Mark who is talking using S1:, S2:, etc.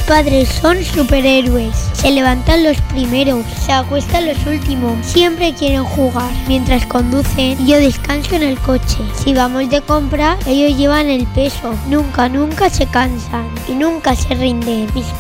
S1: padres son superhéroes. Se levantan los primeros, se acuestan los últimos. Siempre quieren jugar mientras conducen y yo descanso en el coche. Si vamos de compra, ellos llevan el peso. Nunca se cansan y nunca se rinden. Mis